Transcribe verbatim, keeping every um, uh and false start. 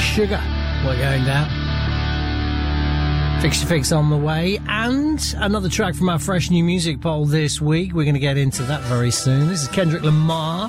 Sugar. We're going down. Fix Your Fix on the way, and another track from our fresh new music poll this week. We're going to get into that very soon. This is Kendrick Lamar